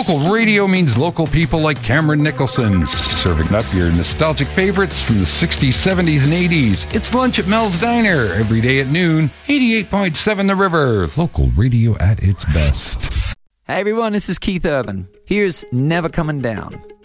Local radio means local people like Cameron Nicholson, serving up your nostalgic favorites from the 60s, 70s, and 80s. It's lunch at Mel's Diner, every day at noon. 88.7 The River, local radio at its best. Hey everyone, this is Keith Urban. Here's Never Coming Down.